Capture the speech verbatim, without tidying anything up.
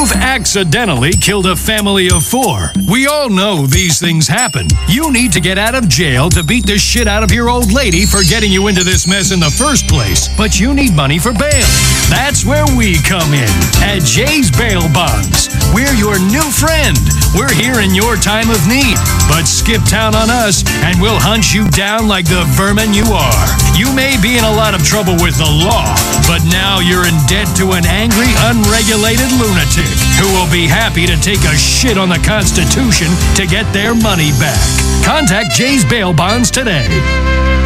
You've accidentally killed a family of four. We all know these things happen. You need to get out of jail to beat the shit out of your old lady for getting you into this mess in the first place. But you need money for bail. That's where we come in. At Jay's Bail Bonds. We're your new friend. We're here in your time of need. But skip town on us and we'll hunt you down like the vermin you are. You may be in a lot of trouble with the law, but now you're in debt to an angry, unregulated lunatic who will be happy to take a shit on the Constitution to get their money back. Contact Jay's Bail Bonds today.